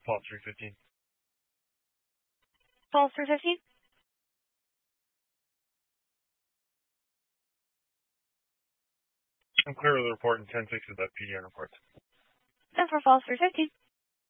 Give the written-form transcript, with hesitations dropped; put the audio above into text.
False 315. False 315. I'm clear with the report and 10-6 of that PDN report. And for false 315.